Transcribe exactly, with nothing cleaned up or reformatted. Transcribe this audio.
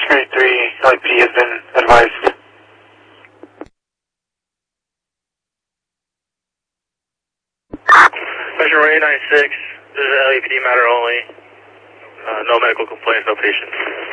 Grade three, L A P D has been advised. Measure one eight nine six, this is an L A P D matter only. Uh, no medical complaints, no patients.